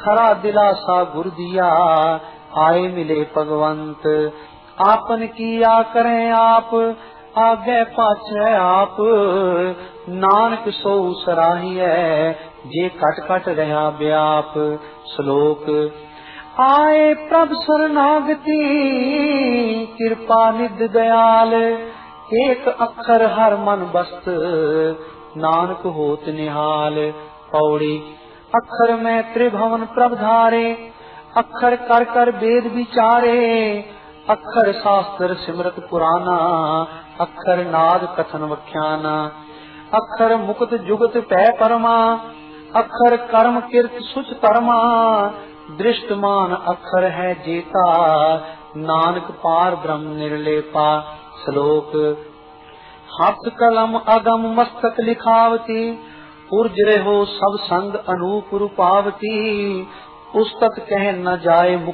खरा दिलासा गुर दिया, आए मिले भगवंत। आपन किया करें आप, आगे पाछे आप, नानक सो सराहिए, जे कट कट रहा व्याप। श्लोक आए प्रभ शरणागति, कृपा निध दयाल, एक अक्षर हर मन बस्त, नानक होत निहाल। पौड़ी अक्षर में त्रिभुवन प्रभ धारे, अक्षर कर कर वेद विचारे, अक्षर शास्त्र सिमरत पुराना, अक्षर नाद कथन व्याख्याना। अक्षर मुक्त जुगत पै परमा, अक्षर कर्म कीर्त सुच कर्मा, दृष्टमान अक्षर है जेता, नानक पार ब्रह्म निर्लेपा। श्लोक हाथ कलम अगम मस्तक लिखावती, पुरज रहो सब संग अनूप रूपावती, पुस्तक कह न जाए